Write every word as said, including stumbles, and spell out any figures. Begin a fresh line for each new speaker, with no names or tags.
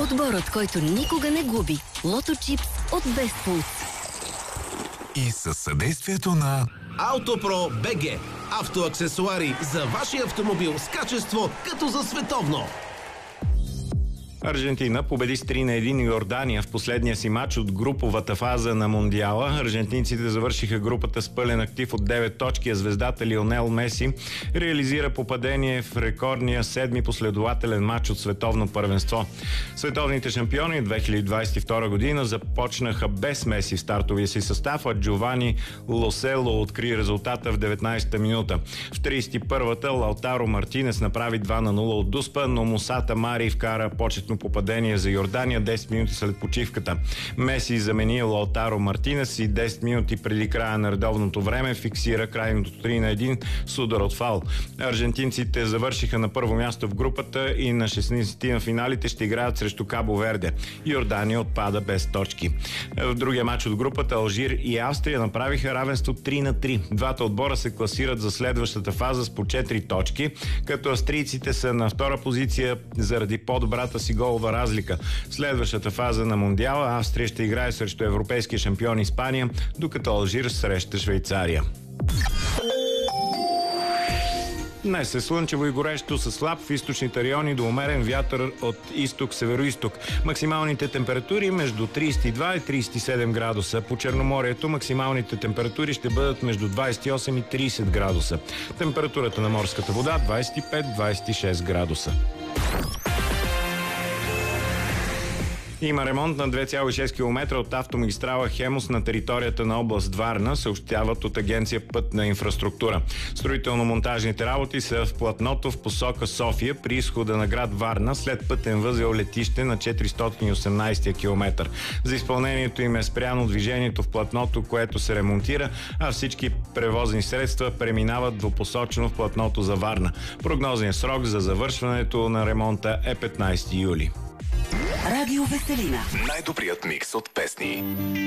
Отборът, който никога не губи. Лото Чипс от Best Foods.
И със съдействието на
Автопро БГ. Автоаксесуари за вашия автомобил с качество като за световно.
Аржентина победи с три на едно Йордания в последния си матч от груповата фаза на Мондиала. Аржентинците завършиха групата с пълен актив от девет точки, а звездата Лионел Меси реализира попадение в рекордния седми последователен матч от световно първенство. Световните шампиони две хиляди двадесет и втора година започнаха без Меси в стартовия си състав, а Джовани Лосело откри резултата в деветнадесета минута. В тридесет и първата Лаутаро Мартинес направи два на нула от Дуспа, но Мусата Мари вкара почетно попадение за Йордания десет минути след почивката. Меси замени Лаутаро Мартинес и десет минути преди края на редовното време фиксира крайното три на едно с удар от фаул. Аржентинците завършиха на първо място в групата и на шестнадесети на финалите ще играят срещу Кабо Верде. Йордания отпада без точки. В другия матч от групата Алжир и Австрия направиха равенство три на три. Двата отбора се класират за следващата фаза с по четири точки, като австрийците са на втора позиция заради по-добрата си голова разлика. В следващата фаза на Мондиала Австрия ще играе срещу европейския шампион Испания, докато Алжир среща Швейцария. Днес е слънчево и горещо със слаб в източните райони до умерен вятър от изток-североизток. Максималните температури между тридесет и два и тридесет и седем градуса. По Черноморието максималните температури ще бъдат между двадесет и осем и тридесет градуса. Температурата на морската вода двадесет и пет до двадесет и шест градуса. Има ремонт на две цяло и шест километра от автомагистрала Хемус на територията на област Варна, съобщават от агенция Пътна инфраструктура. Строително-монтажните работи са в платното в посока София при изхода на град Варна след пътен възел летище на четиристотин и осемнадесети километър. За изпълнението им е спряно движението в платното, което се ремонтира, а всички превозни средства преминават двупосочно в платното за Варна. Прогнозният срок за завършването на ремонта е петнадесети юли.
Радио Веселина.
най-добрият микс от песни.